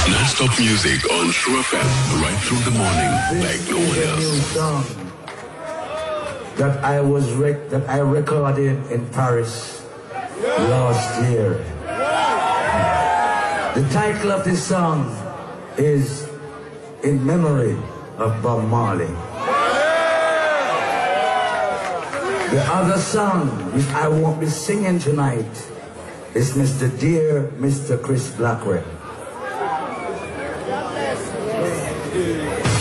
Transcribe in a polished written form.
Non-stop music on True FM, right through the morning, like no one else. This is a new song that I recorded in Paris last year. The title of this song is In Memory of Bob Marley. The other song which I won't be singing tonight is Mr. Dear Mr. Chris Blackwell.